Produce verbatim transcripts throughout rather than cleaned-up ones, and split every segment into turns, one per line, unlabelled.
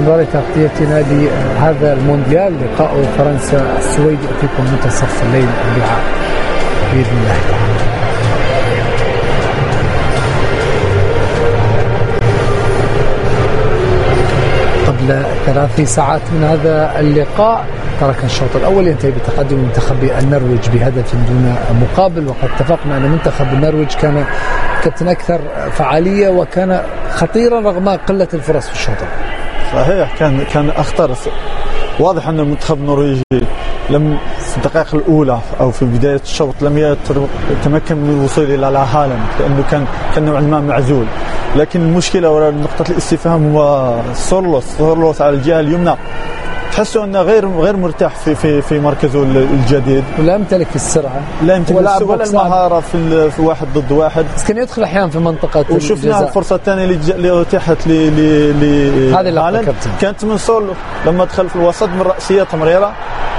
باستمرار تغطيتنا لهذا المونديال لقاء فرنسا السويد يأتيكم منتصف الليل الأربعاء بإذن الله تعالى. قبل ثلاث ساعات من هذا اللقاء ترك الشوط الأول ينتهي بتقدم منتخب النرويج بهدف دون مقابل، وقد اتفقنا أن منتخب النرويج كان كابتن أكثر فعالية وكان خطيرا رغم قلة الفرص في الشوط.
صحيح، كان كان أخطر. واضح أن المنتخب النرويجي لم في الدقائق الأولى أو في بداية الشوط لم يتمكن من الوصول إلى هالاند، لأنه كان كان نوعا ما معزول. لكن المشكلة ولا نقطة الاستفهام هو سورلوس سورلوس على الجهة اليمنى، تحسه انه غير غير مرتاح في في في مركزه الجديد،
ولا يمتلك السرعه
لا يمتلك ولا, ولا المهاره في في واحد ضد واحد،
بس كان يدخل احيانا في منطقه الجزاء.
وشفنا الفرصه الثانيه اللي اتاحت ل ل
هذه اللقطه
كانت من سولو لما دخل في الوسط من راسيه تمريره،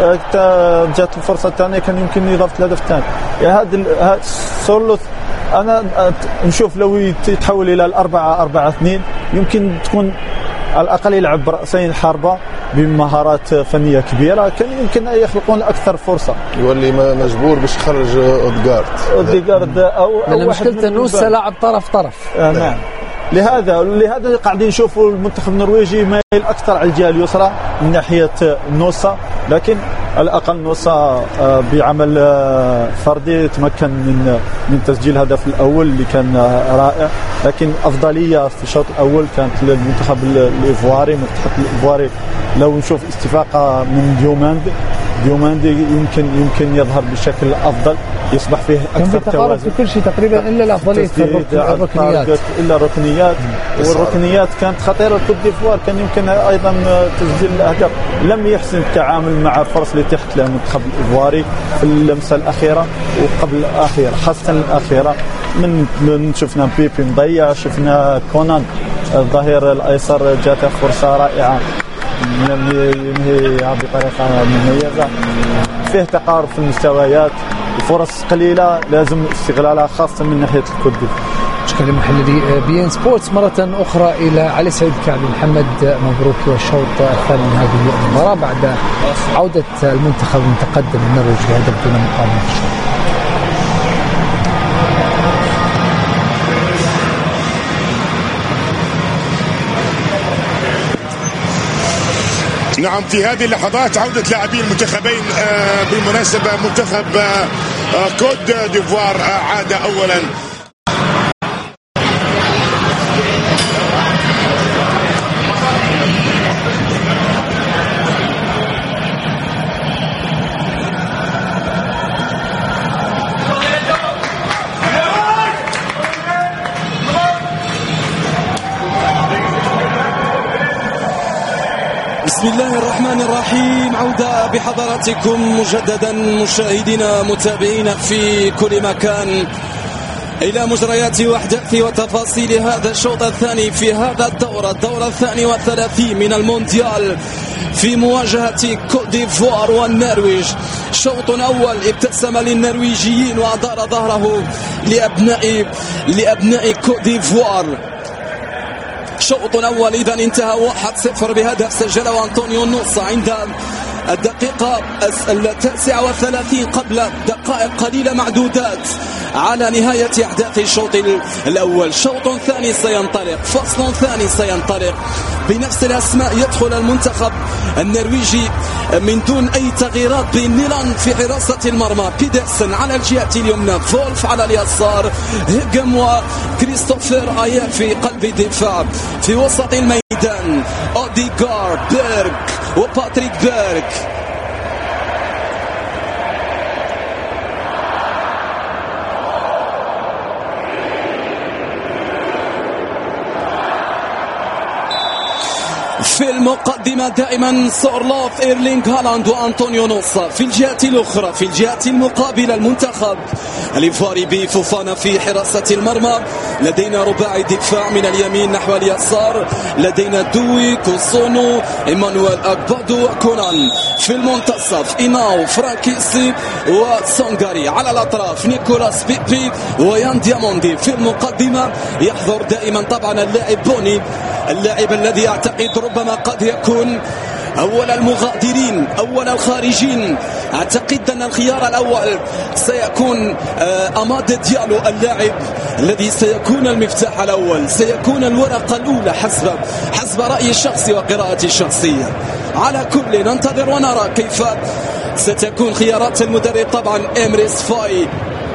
جات الفرصه الثانيه كان يمكن اضافه الهدف الثاني. هذا سولو انا نشوف لو يتحول الى الأربعة أربعة اثنين يمكن تكون على الأقل يلعب برأسين حاربة بمهارات فنية كبيرة، كان يمكن أن يخلقون أكثر فرصة.
يولي مجبور باش يخرج أوديغارد
أوديغارد أو,
أو مشكلة نوسا لاعب طرف طرف.
آه نعم. لهذا لهذا قاعدين نشوفوا المنتخب النرويجي مايل أكثر على الجهة اليسرى من ناحية نوسا، لكن على الأقل نوسا بعمل فردي تمكن من من تسجيل الهدف الأول اللي كان رائع. لكن أفضلية في الشوط الأول كانت للمنتخب الإيفواري. المنتخب الإيفواري لو نشوف استفاقة من ديوماندي ديوماندي يمكن يمكن يظهر بشكل أفضل، يصبح فيه أكثر توازن
في كل شيء تقريبا إلا الأفضلية في الركنيات
إلا الركنيات والركنيات كانت خطيرة. كوت ديفوار كان يمكن أيضا تسجيل الأهداف، لم يحسن التعامل مع الفرص اللي تحت للمنتخب الإيفواري في اللمسة الأخيرة وقبل الأخيرة، خاصة الأخيرة. من من شفنا بيبي مضيع، شفنا كونان الظهير الأيسر جاته فرصة رائعة ينهيها بطريقة مميزة. فيه تقارب في المستويات، فرص قليلة لازم استغلالها خاصة من ناحية الكودي.
شكرا محللي بي إن سبورتس مرة أخرى إلى علي سعيد كعبي. محمد مبروك والشوط الثاني من هذه المباراة بعد عودة المنتخب المتقدم النرويج بهدف دون مقابل في الشوط.
نعم، في هذه اللحظات عودة لاعبين المنتخبين. آه بالمناسبة منتخب آه كوت ديفوار آه عاد أولا
بسم الله الرحمن الرحيم. عودة بحضراتكم مجددا مشاهدينا متابعينا في كل مكان إلى مجريات وأحداث وتفاصيل هذا الشوط الثاني في هذا الدورة الدورة الثاني والثلاثين من المونديال في مواجهة كوت ديفوار والنرويج. شوط أول ابتسم للنرويجيين وأدار ظهره لأبناء لأبناء كوت ديفوار. شوط أول إذا انتهى واحد صفر بهدف سجله أنطونيو نوسا عند الدقيقة التاسعة والثلاثين قبل دقائق قليلة معدودات على نهاية أحداث الشوط الأول. شوط ثاني سينطلق، فصل ثاني سينطلق بنفس الأسماء. يدخل المنتخب النرويجي من دون أي تغييرات بنيلان في حراسة المرمى، بيدرسن على الجهة اليمنى، فولف على اليسار، هيجم وكريستوفر آيا في قلب الدفاع. في وسط الميدان أوديغارد، بيرغ وباتريك بيرغ. في المقدمة دائما سورلوف، إيرلينغ هالاند وأنطونيو نوسا. في الجهة الأخرى في الجهة المقابلة المنتخب الإيفواري بفوفانا في حراسة المرمى، لدينا رباعي دفاع من اليمين نحو اليسار، لدينا دوي، كوسونو، إيمانويل أكبادو، كونان في المنتصف، إيناو، فرانكيسي وسونغاري على الأطراف، نيكولاس بيبي ويان دياموندي في المقدمة. يحضر دائما طبعا اللاعب بوني، اللاعب الذي أعتقد ربما قد يكون أول المغادرين، أول الخارجين. أعتقد أن الخيار الأول سيكون أماد ديالو، اللاعب الذي سيكون المفتاح الأول، سيكون الورقة الأولى حسب حسب رأيي الشخصي وقراءتي الشخصية. على كل ننتظر ونرى كيف ستكون خيارات المدرب طبعا إمريس فاي.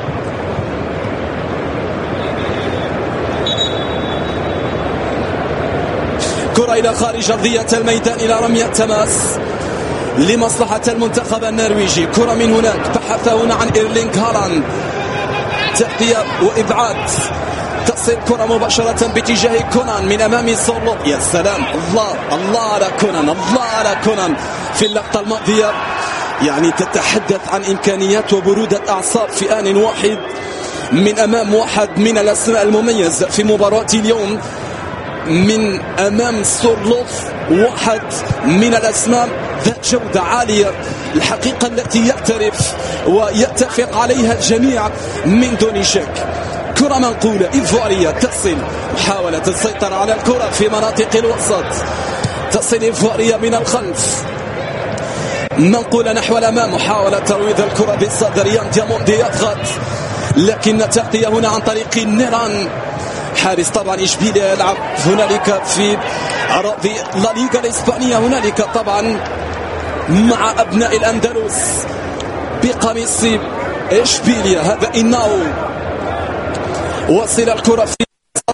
كرة إلى خارج أرضية الميدان إلى رمية تماس لمصلحة المنتخب النرويجي. كرة من هناك، بحث هنا عن إيرلينغ هالاند، تغطية وإبعاد، تصل كرة مباشرة باتجاه كونان من أمام سورلوت. يا سلام، الله الله على كونان، الله على كونان في اللقطة الماضية. يعني تتحدث عن إمكانيات وبرودة أعصاب في آن واحد من أمام واحد من الأسماء المميزة في مباراة اليوم، من أمام سورلوف، واحد من الأسماء ذات جودة عالية الحقيقة التي يعترف ويتفق عليها الجميع من دون شك. كرة منقولة إيفوارية تصل، محاولة السيطرة على الكرة في مناطق الوسط، تصل إيفوارية من الخلف، منقولة نحو الأمام، محاولة ترويض الكرة بالصدر، يان دياموندي يضغط، لكن التغطية هنا عن طريق نيران، حارس طبعا إشبيلية يلعب هنالك في أراضي لا ليغا الإسبانية. هنالك طبعا مع أبناء الأندلس بقميص إشبيلية، هذا إناو، وصل الكرة في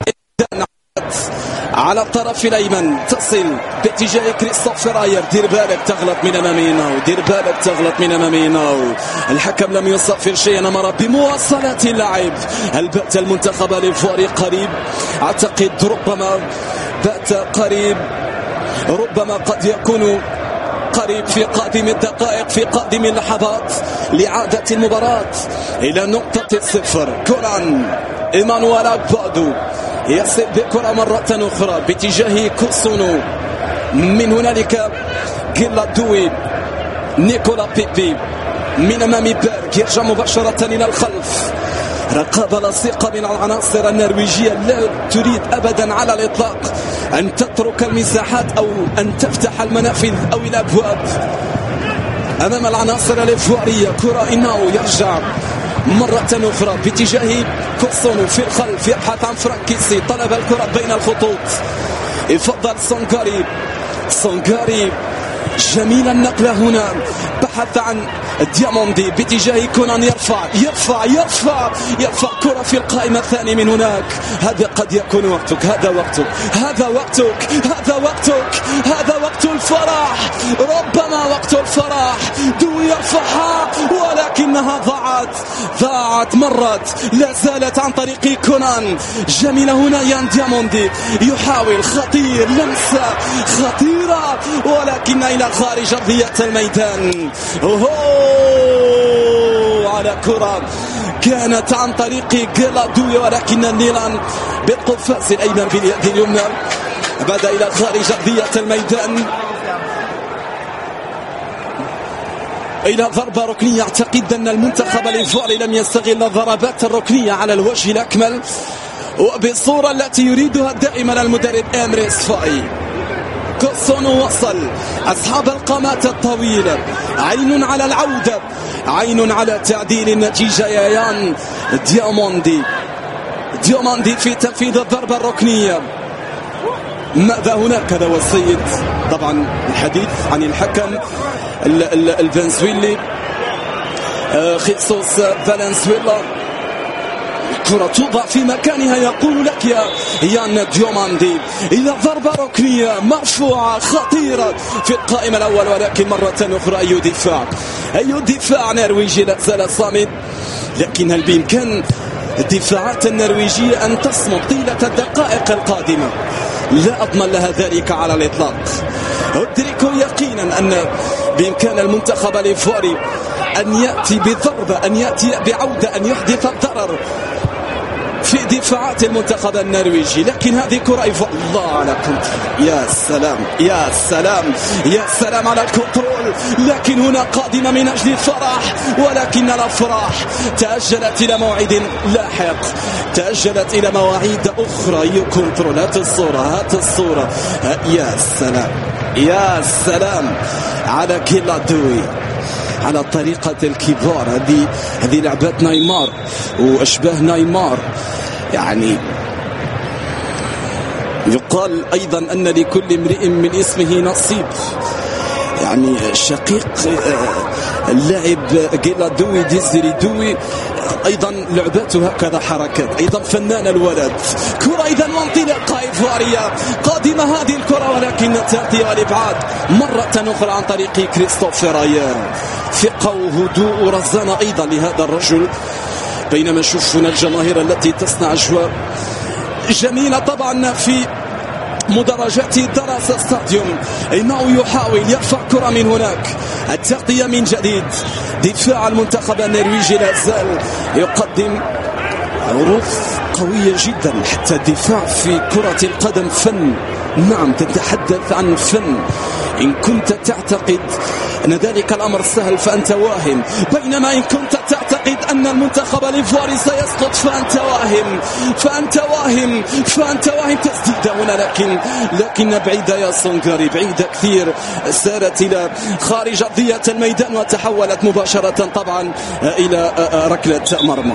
على الطرف الأيمن، تصل باتجاه كريستوفر راير. دير بالك تغلط من أمام إناو، دير بالك تغلط من أمام إناو. الحكم لم يصفر شيئا، أمر بمواصلة اللعب. هل بات المنتخب الإيفواري قريب؟ أعتقد ربما بات قريب، ربما قد يكون قريب في قادم الدقائق، في قادم اللحظات لعادة المباراة إلى نقطة الصفر. كوران إيمانويل أكبادو يصل بكرة مرة أخرى باتجاه كوسونو، من هنالك جيلا دوي، نيكولا بيبي من أمام بيرك، يرجع مباشرة إلى الخلف. رقابة لصيقة من العناصر النرويجية، لا تريد أبدا على الإطلاق أن تترك المساحات أو أن تفتح المنافذ أو الأبواب أمام العناصر الإيفوارية. كرة إناو يرجع مرة أخرى باتجاه كوسونو في الخلف، يبحث عن فرانكيسي، طلب الكرة بين الخطوط، يفضل سونغاري. سونغاري جميل النقلة هنا، بحث عن دياموندي باتجاه كونان، يرفع يرفع يرفع يرفع كرة في القائمة الثانية من هناك. هذا قد يكون وقتك، هذا وقتك، هذا وقتك، هذا وقتك، هذا وقت الفرح، ربما وقت الفرح. دو يرفعها ولكنها ضاعت ضاعت مرت، لا زالت عن طريق كونان. جميلة هنا يان دياموندي، يحاول، خطير، لمسة خطيرة ولكن إلى خارج أرضية الميدان. أوهو على كرة كانت عن طريق جيلادوي، ولكن النيلان بالقفاز الأيمن باليد اليمنى بدأ إلى خارج أرضية الميدان إلى ضربة ركنية. أعتقد أن المنتخب الإيفواري لم يستغل الضربات الركنية على الوجه الأكمل وبالصورة التي يريدها دائما المدرب إمريس فاي. كوسونو وصل، أصحاب القامات الطويلة، عين على العودة، عين على تعديل النتيجة. يا يان دياموندي، دياموندي في تنفيذ الضربة الركنية. ماذا هناك؟ هذا هو السيد طبعا الحديث عن الحكم الفنزويلي خيسوس فالنزويلا. كرة توضع في مكانها، يقول لك يا يان دياموندي إلى ضربة ركنية مرفوعة خطيرة في القائمة الأول، ولكن مرة أخرى أي دفاع، أي دفاع نرويجي لا زال صامد. لكن هل بإمكان الدفاعات النرويجية أن تصمد طيلة الدقائق القادمة؟ لا أضمن لها ذلك على الإطلاق. أدرك يقينا أن بإمكان المنتخب الإيفواري أن يأتي بضربة، أن يأتي بعودة، أن يحدث الضرر في دفاعات المنتخب النرويجي، لكن هذه كرة الله على كنترول. يا سلام يا سلام يا سلام على الكنترول، لكن هنا قادمة من أجل الفرح، ولكن الأفراح تأجلت إلى موعد لاحق، تأجلت إلى مواعيد أخرى. يكنترول، هات الصورة هات الصورة. يا سلام يا سلام على كيلادوي، على طريقة الكبار. هذه هذه لعبات نيمار وأشباه نيمار. يعني يقال أيضا أن لكل امرئ من اسمه نصيب. يعني شقيق اللاعب جيلادوي ديزيري دوي أيضا لعباته هكذا حركات، أيضا فنان الولد. كرة إذا وانطلاقة إيفوارية، قادمة هذه الكرة ولكن التغطية والإبعاد مرة أخرى عن طريق كريستوفر راير. ثقة وهدوء ورزانة أيضا لهذا الرجل، بينما شوفنا الجماهير التي تصنع أجواء جميلة طبعا في مدرجات دراسة ستاديوم. إنه يحاول يرفع كرة من هناك، التغطية من جديد. دفاع المنتخب النرويجي لا زال يقدم عروض قوية جدا. حتى الدفاع في كرة القدم فن، نعم تتحدث عن فن. إن كنت تعتقد أن ذلك الأمر سهل فأنت واهم، بينما إن كنت تعتقد أن المنتخب الإيفواري سيسقط فأنت واهم فأنت واهم فأنت واهم. تسديدة هنا لكن لكن بعيدة يا سونغاري، بعيدة كثير، سارت إلى خارج أرضية الميدان وتحولت مباشرة طبعا إلى ركلة مرمى.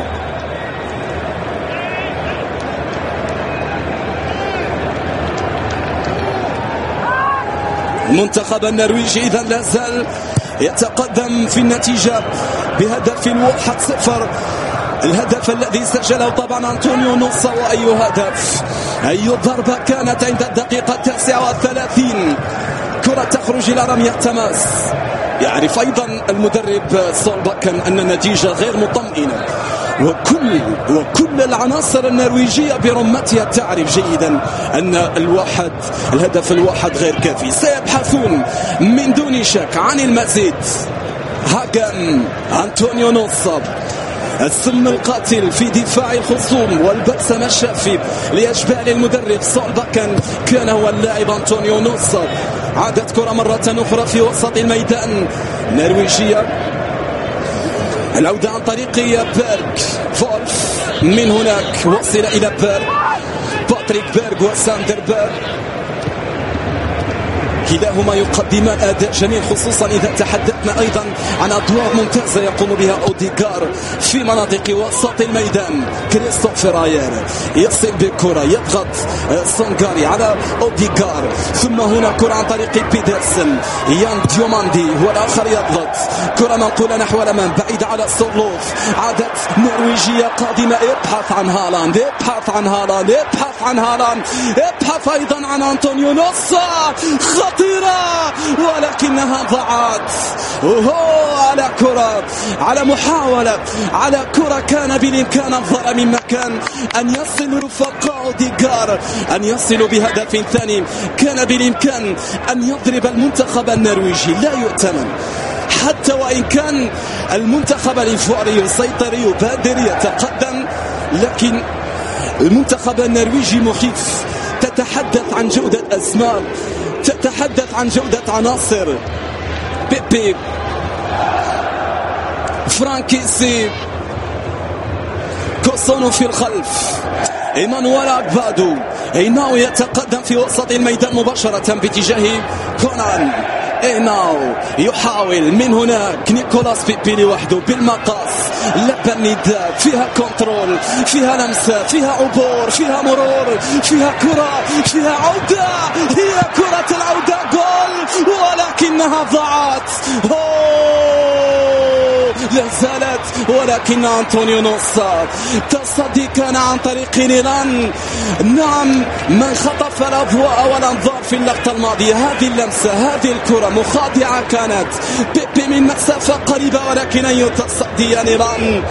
المنتخب النرويجي إذا لا زال يتقدم في النتيجة بهدف الواحد صفر. الهدف الذي سجله طبعا أنطونيو نوصا. وأي هدف، أي ضربة كانت عند الدقيقة التاسعة والثلاثين. كرة تخرج إلى رمية تماس. يعرف أيضا المدرب سولباكن أن النتيجة غير مطمئنة، وكل وكل العناصر النرويجية برمتها تعرف جيدا أن الواحد الهدف الواحد غير كافي. سيبحثون من دون شك عن المزيد. هاجم أنطونيو نوصا، السم القاتل في دفاع الخصوم والبسمة الشافي لأجبال المدرب سولباكن كان هو اللاعب أنطونيو نوصا. عادت كرة مرة أخرى في وسط الميدان نرويجية. العودة عن طريق بيرغ فولف، من هناك وصل إلى بيرغ، باتريك بيرغ وساندر بيرغ، كلاهما يقدمان أداء جميل، خصوصا إذا تحدثنا أيضا عن أدوار ممتازة يقوم بها أوديغار في مناطق وسط الميدان. كريستوفر راير يصل بالكرة، يضغط سونغاري على أوديغار، ثم هنا كرة عن طريق بيدرسن. يان ديوماندي هو الآخر يضغط، كرة منقولة نحو الأمام بعيدة على سورلوف. عادت نرويجية قادمة، ابحث عن هالاند ابحث عن هالاند ابحث عن هالاند ابحث أيضا عن أنطونيو نوصا. خطيرة ولكنها ضاعت. وهو على كرة، على محاولة، على كرة كان بالإمكان الظهر من مكان أن يصل رفقاء أوديغار، أن يصلوا بهدف ثاني. كان بالإمكان أن يضرب المنتخب النرويجي، لا يؤتمن. حتى وإن كان المنتخب الإيفواري يسيطر يبادر يتقدم، لكن المنتخب النرويجي مخيف. تتحدث عن جودة أسماء، تتحدث عن جودة عناصر. بيبي، فرانكيسي، كوسونو في الخلف، إيمانويل أكبادو. إيناو يتقدم في وسط الميدان مباشرة باتجاه كونان. إيناو يحاول من هناك، نيكولاس بيبي لوحده بالمقاس، لبى النداء، فيها كنترول، فيها لمسة، فيها عبور، فيها مرور، فيها كرة، فيها عودة. هي كرة العودة، جول، ولكنها ضاعت. لا زالت، ولكن أنطونيو نوصا تصدي كان عن طريق نيلان. نعم، من خطف الأضواء والأنظار في اللقطة الماضية. هذه اللمسة، هذه الكرة مخادعة كانت. بيبي من مسافة قريبة، ولكن أي تصدي يا نيلان.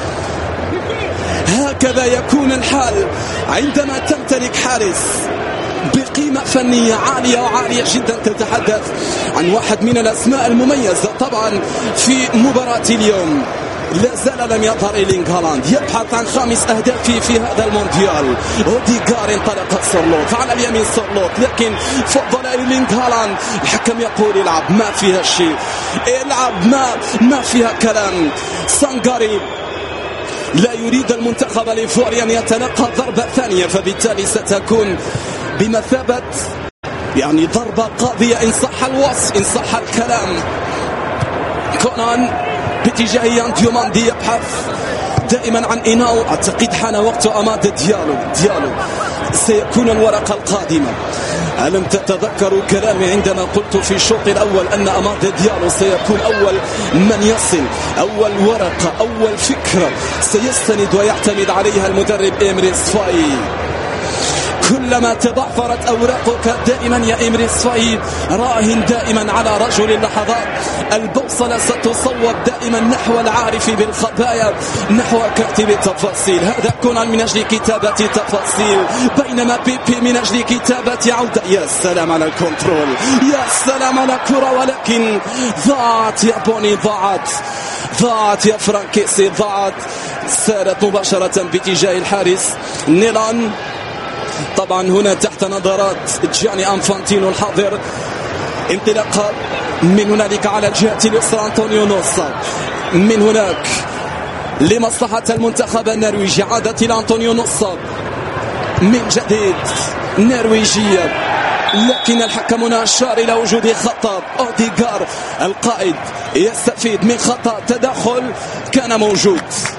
هكذا يكون الحال عندما تمتلك حارس بقيمة فنية عالية وعالية جدا. تتحدث عن واحد من الأسماء المميزة طبعا في مباراة اليوم. لا زال لم يظهر إيرلينغ هالاند، يبحث عن خامس أهدافه في هذا المونديال. أوديغار انطلق سورلوت على اليمين، سورلوت لكن فضل إيرلينغ هالاند. الحكم يقول العب، ما فيها شيء، العب، ما ما فيها كلام. سانغاري لا يريد المنتخب الإيفواري أن يتلقى ضربة ثانية، فبالتالي ستكون بمثابة يعني ضربة قاضية إن صح الوصف، إن صح الكلام. كونان باتجاه يان ديوماندي يبحث دائما عن إناو. أعتقد حان وقت أماد ديالو. ديالو سيكون الورقة القادمة. ألم تتذكروا كلامي عندما قلت في الشوط الأول أن أماد ديالو سيكون أول من يصل، أول ورقة، أول فكرة سيستند ويعتمد عليها المدرب إمريس فاي. كلما تضعفرت أوراقك دائما يا إمريس فاي راهن دائما على رجل اللحظات. البوصلة ستصوب دائما نحو العارف بالخبايا، نحو كاتب التفاصيل. هذا كونان من أجل كتابة تفاصيل، بينما بيبي من أجل كتابة عودة. يا سلام على الكنترول، يا سلام على الكرة، ولكن ضاعت يا بوني، ضاعت ضاعت يا فرانكيسي، ضاعت. سارت مباشرة باتجاه الحارس نيلان. طبعا هنا تحت نظرات جياني أنفانتينو الحاضر. انطلاقا من هنالك على الجهة اليسرى أنطونيو نوسا، من هناك لمصلحة المنتخب النرويجي عادت إلى أنطونيو نوسا من جديد نرويجية، لكن الحكم هنا أشار إلى وجود خطأ. أوديغار القائد يستفيد من خطأ، تدخل كان موجود.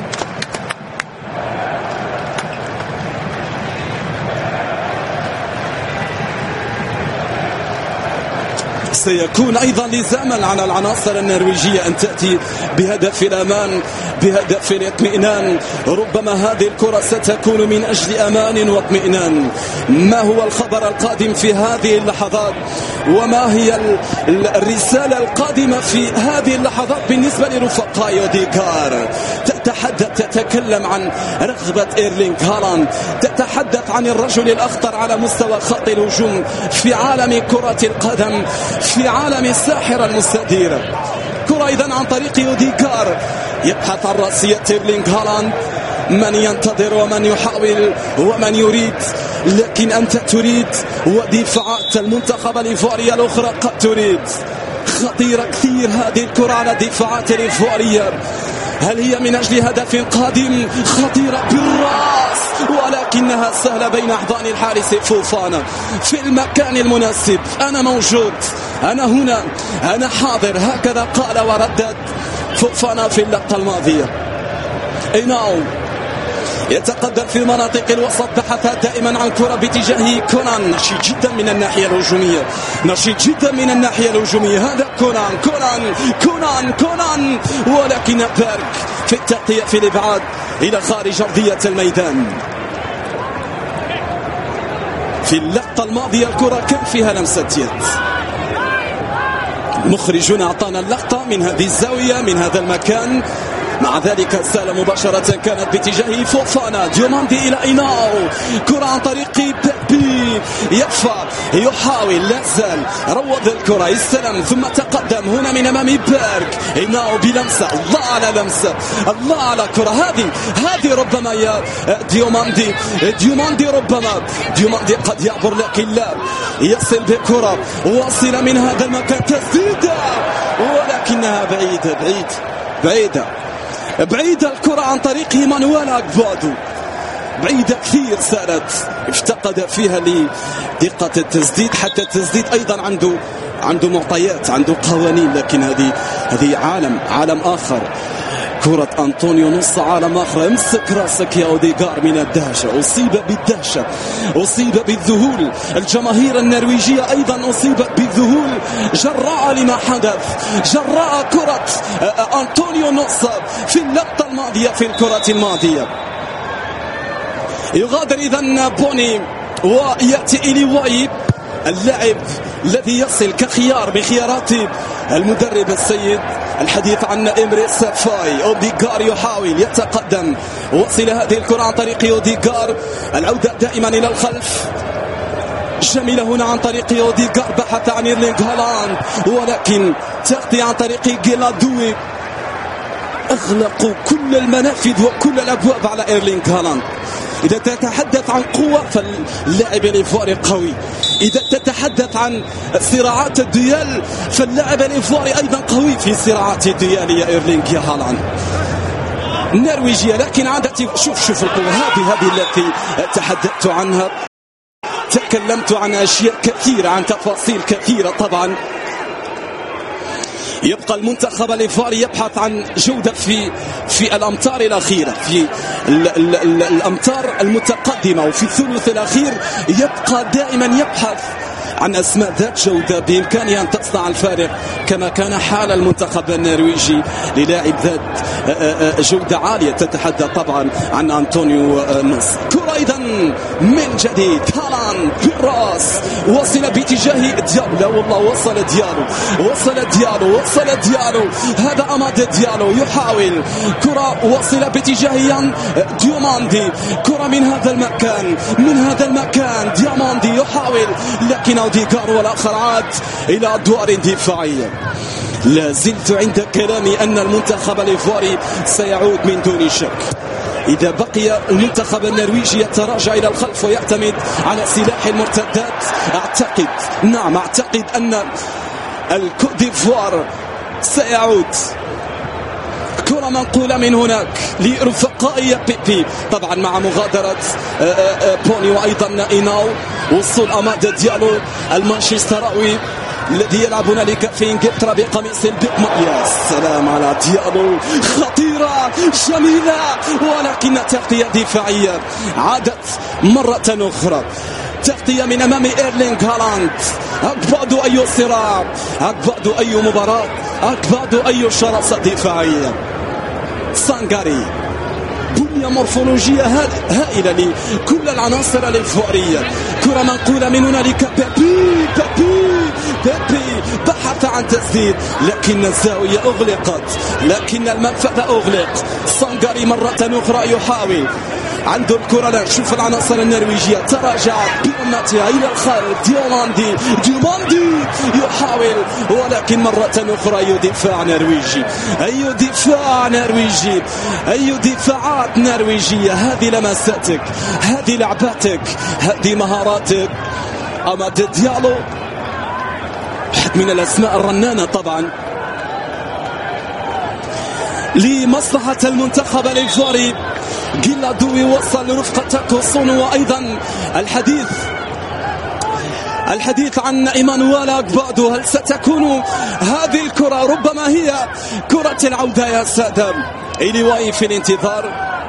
سيكون أيضا لزاما على العناصر النرويجية أن تأتي بهدف الأمان، بهدف الاطمئنان. ربما هذه الكرة ستكون من أجل أمان واطمئنان. ما هو الخبر القادم في هذه اللحظات، وما هي الرسالة القادمة في هذه اللحظات بالنسبة لرفقاء أوديغار؟ تتحدث تتكلم عن رغبة إيرلينغ هالاند، تتحدث عن الرجل الأخطر على مستوى خط الهجوم في عالم كرة القدم، في عالم الساحرة المستديرة. كرة إذن عن طريق أوديغار، يبحث عن رأسية إيرلينغ هالاند. من ينتظر ومن يحاول ومن يريد، لكن أنت تريد ودفاعات المنتخب الإيفواري الأخرى قد تريد. خطيرة كثير هذه الكرة على دفاعات الإيفوارية. هل هي من أجل هدف قادم؟ خطيرة بالرأس، ولكنها سهلة بين أحضان الحارس فوفانا في المكان المناسب. أنا موجود، أنا هنا، أنا حاضر، هكذا قال وردد فوفانا في اللقطة الماضية. إناو يتقدم في مناطق الوسط، بحث دائما عن كرة باتجاه كونان. نشيط جدا من الناحية الهجومية، نشيط جدا من الناحية الهجومية. هذا كونان كونان كونان كونان، ولكن بيرك في التغطية في الإبعاد إلى خارج أرضية الميدان. في اللقطة الماضية الكرة كان فيها لمسة يد. مخرجون أعطانا اللقطة من هذه الزاوية، من هذا المكان. مع ذلك السالة مباشرة كانت باتجاه فوفانا. ديوماندي إلى إيناو، كرة عن طريق بيبي، يدفع، يحاول، لا زال روض الكرة، يستلم ثم تقدم هنا من أمام بيرك. إيناو بلمسة، الله على لمسة، الله على كرة. هذه هذه ربما يا ديوماندي ديوماندي ربما ديوماندي قد يعبر، لكن لا يصل بكرة واصلة من هذا المكان. تسديدة ولكنها بعيدة بعيدة بعيدة بعيدة الكرة عن طريق مانويل أغفادو، بعيدة كثير سارت، افتقد فيها لدقة التسديد. حتى التسديد أيضا عنده عنده معطيات، عنده قوانين، لكن هذه هذه عالم عالم آخر. كرة أنطونيو نص عالم آخر. امسك راسك يا أوديغار من الدهشة، أصيب بالدهشة، أصيب بالذهول. الجماهير النرويجية أيضا أصيبت بالذهول جراء لما حدث، جراء كرة أنطونيو نص في اللقطة الماضية، في الكرة الماضية. يغادر إذن بوني ويأتي إلي وايب، اللاعب الذي يصل كخيار بخيارات المدرب السيد. الحديث عن إمريس فاي. أوديغار يحاول يتقدم، وصل هذه الكرة عن طريق أوديغار. العودة دائما إلى الخلف، جميلة هنا عن طريق أوديغار، بحث عن إيرلينغ هالاند، ولكن تغطية عن طريق جيلادوي. أغلقوا كل المنافذ وكل الأبواب على إيرلينغ هالاند. إذا تتحدث عن قوة فاللاعب الإيفواري قوي، إذا تتحدث عن صراعات الديال فاللاعب الإيفواري أيضا قوي في صراعات الديال يا إيرلينغ يا هالاند. النرويجية لكن عادت، شوف شوف القوة هذه هذه التي تحدثت عنها. تكلمت عن أشياء كثيرة، عن تفاصيل كثيرة. طبعا يبقى المنتخب الإيفواري يبحث عن جودة في في الأمتار الأخيرة، في ال ال ال الأمتار المتقدمة، وفي الثلث الأخير يبقى دائما يبحث عن أسماء ذات جودة بإمكانها أن تصنع الفارق، كما كان حال المنتخب النرويجي للاعب ذات جودة عالية. تتحدث طبعا عن أنطونيو نوس. كرة إذا من جديد، هالاند بالراس، وصل باتجاه ديالو، لا والله وصل ديالو وصل ديالو وصل ديالو هذا أماد ديالو يحاول كرة، وصل باتجاه يان ديوماندي، كرة من هذا المكان من هذا المكان ديوماندي يحاول، لكن أوديغار والآخر عاد إلى أدوار دفاعية. لا زلت عند كلامي أن المنتخب الإيفواري سيعود من دون شك. إذا بقي المنتخب النرويجي يتراجع إلى الخلف ويعتمد على سلاح المرتدات، أعتقد نعم أعتقد أن الكوت ديفوار سيعود. كرة منقولة من هناك لرفقائي بيبي، طبعا مع مغادرة بوني وأيضا إيناو. وصول أماد ديالو المانشستراوي الذي يلعب هنالك في انجلترا بقميص البيض. يا سلام على ديالو، خطيرة جميلة، ولكن تغطية دفاعية عادت مرة أخرى. تغطية من أمام إيرلينغ هالاند. أكباد أي صراع، أكباد أي مباراة، أكباد أي شراسة دفاعية. سانغاري بنية مورفولوجية هائلة لكل العناصر الإيفوارية. كرة منقولة من هنالك، بيبي بيبي بيبي بحث عن تسديد، لكن الزاوية أغلقت، لكن المنفذ أغلق. سانغاري مرة أخرى يحاول، عنده الكرة. لا شوف العناصر النرويجية تراجعت بأمتها إلى الخلف. ديوماندي ديوماندي يحاول، ولكن مرة أخرى أي دفاع نرويجي، أي دفاع نرويجي، أي دفاعات نرويجية. هذه لمساتك، هذه لعباتك، هذه مهاراتك. أماد ديالو واحد من الأسماء الرنانة طبعا لمصلحة المنتخب الإيفواري. جيلادوي وصل لرفقة كوسونو، وأيضا الحديث الحديث عن إيمانويل أكبادو. هل ستكون هذه الكرة ربما هي كرة العودة يا سادة؟ إليواي في الانتظار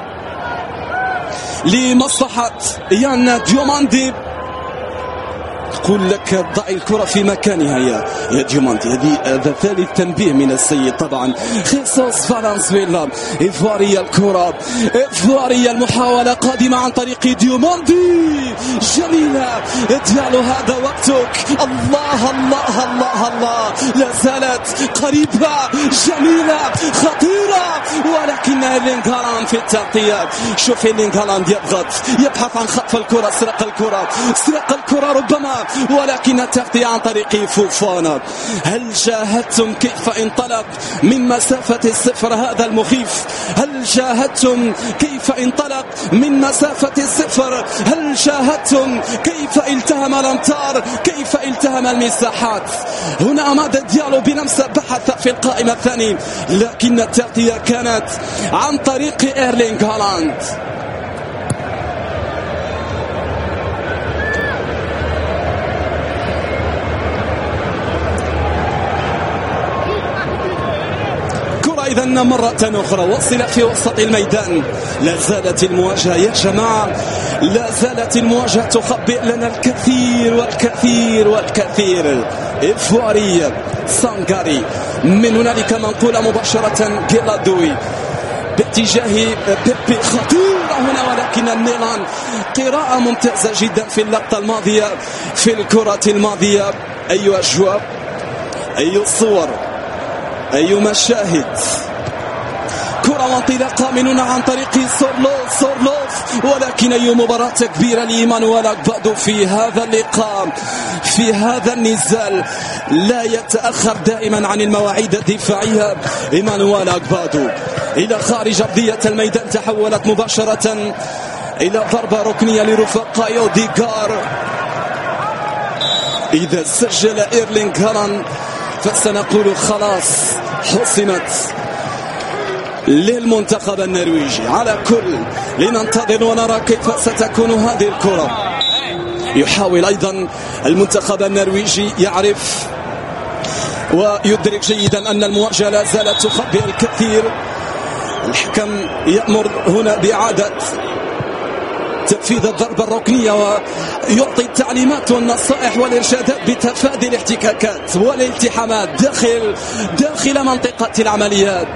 لمصلحة يان ديوماندي. أقول لك ضع الكرة في مكانها يا يا ديوماندي. هذه هذا ثالث تنبيه من السيد طبعا. خيسوس فالنزويلا. إيفوارية الكرة، إيفوارية المحاولة قادمة عن طريق ديوماندي، جميلة. ديالو هذا وقتك. الله الله الله الله، لا زالت قريبة، جميلة، خطيرة، ولكن إيرلينغ هالاند في التغطية. شوف إيرلينغ هالاند يضغط، يبحث عن خطف الكرة، سرق الكرة، سرق الكرة ربما، ولكن التغطية عن طريق فوفانا. هل شاهدتم كيف انطلق من مسافة الصفر هذا المخيف؟ هل شاهدتم كيف انطلق من مسافة الصفر؟ هل شاهدتم كيف التهم الأمتار، كيف التهم المساحات؟ هنا أماد ديالو بلمسة بحث في القائمة الثانية، لكن التغطية كانت عن طريق إيرلينغ هالاند. إذا مرة أخرى وصل في وسط الميدان. لا زالت المواجهة يا جماعة، لا زالت المواجهة تخبئ لنا الكثير والكثير والكثير. إيفوارية سانغاري، من هنالك منقولة مباشرة جيلادوي باتجاه بيبي، خطيرة هنا، ولكن الميلان قراءة ممتازة جدا في اللقطة الماضية، في الكرة الماضية. أي أجواء، أي صور، أي مشاهد. كرة كرة وانطلاقة من هنا عن طريق سورلوف سورلوف ولكن أي مباراة كبيرة لإيمانويل أغبادو في هذا اللقاء، في هذا النزال. لا يتأخر دائما عن المواعيد الدفاعية. إيمانويل أغبادو إلى خارج أرضية الميدان، تحولت مباشرة إلى ضربة ركنية لرفقاء أوديغار. إذا سجل إيرلينغ هالاند فسنقول خلاص حسمت للمنتخب النرويجي. على كل لننتظر ونرى كيف ستكون هذه الكرة. يحاول أيضا المنتخب النرويجي، يعرف ويدرك جيدا أن المواجهة لا زالت تخبئ الكثير. الحكم يأمر هنا بإعادة تنفيذ الضربة الركنية ويعطي التعليمات والنصائح والإرشادات بتفادي الاحتكاكات والالتحامات داخل داخل منطقة العمليات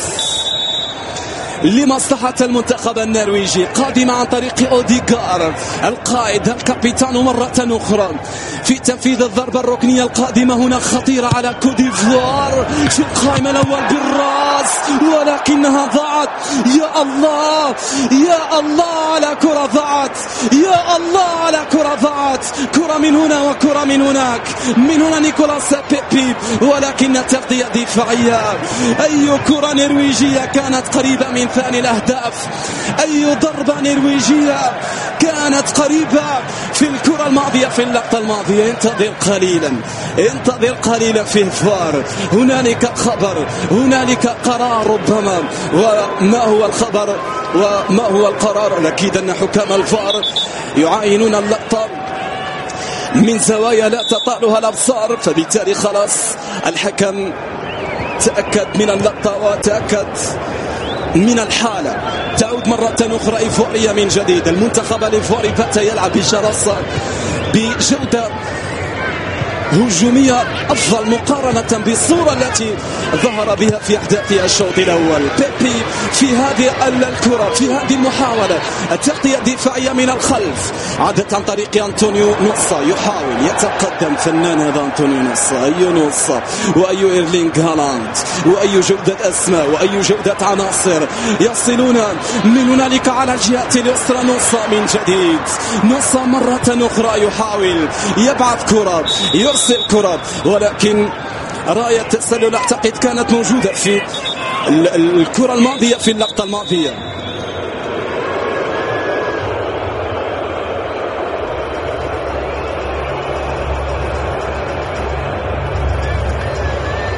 لمصلحة المنتخب النرويجي. قادمة عن طريق أوديغار القائد الكابيتان مرة أخرى في تنفيذ الضربة الركنية القادمة هنا، خطيرة على كوت ديفوار في القائمة الأول بالراس ولكنها ضاعت. يا الله يا الله على كرة ضاعت، يا الله على كرة ضاعت. كرة من هنا وكرة من هناك، من هنا نيكولاس بيبي ولكن تغطية دفاعية. أي كرة نرويجية كانت قريبة من ثاني الأهداف، أي ضربة نرويجية كانت قريبة في الكرة الماضية في اللقطة الماضية. انتظر قليلا انتظر قليلا في الفار، هنالك خبر، هنالك قرار ربما. وما هو الخبر وما هو القرار؟ الأكيد أن حكام الفار يعاينون اللقطة من زوايا لا تطالها الأبصار، فبالتالي خلاص الحكم تأكد من اللقطة وتأكد من الحالة. تعود مرة أخرى إيفوريا من جديد. المنتخب الإيفوري بات يلعب بشراسة بجودة هجومية أفضل مقارنة بالصورة التي ظهر بها في أحداث الشوط الأول. بيبي في هذه الكرة، في هذه المحاولة التغطية الدفاعية من الخلف، عادت عن طريق أنطونيو نوصا، يحاول يتقدم فنان هذا أنطونيو نوصا. أي نوصا وأي إيرلينغ هالاند وأي جودة أسماء وأي جودة عناصر يصلون من هنالك على الجهة اليسرى. نوصا من جديد، نوصا مرة أخرى يحاول يبعث كرة، يرسل كرة، ولكن راية التسلل أعتقد كانت موجودة في الكرة الماضية في اللقطة الماضية.